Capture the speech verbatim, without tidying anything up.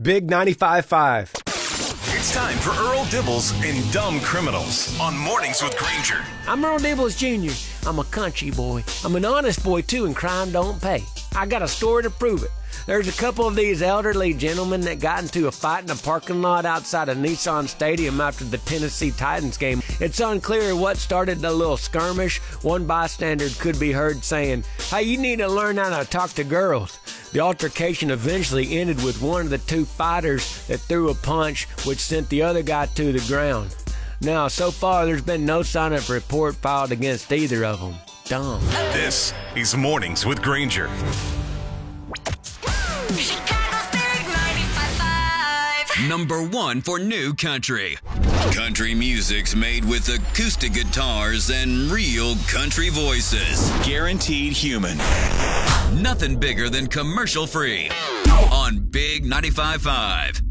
Big ninety-five point five. It's time for Earl Dibbles and Dumb Criminals on Mornings with Granger. I'm Earl Dibbles Junior I'm a country boy. I'm an honest boy, too, and crime don't pay. I got a story to prove it. There's a couple of these elderly gentlemen that got into a fight in a parking lot outside of Nissan Stadium after the Tennessee Titans game. It's unclear what started the little skirmish. One bystander could be heard saying, "Hey, you need to learn how to talk to girls." The altercation eventually ended with one of the two fighters that threw a punch which sent the other guy to the ground. Now, so far, there's been no sign of report filed against either of them. Dumb. This is Mornings with Granger. Chicago's Big ninety-five point five. Number one for new country. Country music's made with acoustic guitars and real country voices. Guaranteed human. Nothing bigger than commercial free on Big ninety-five point five.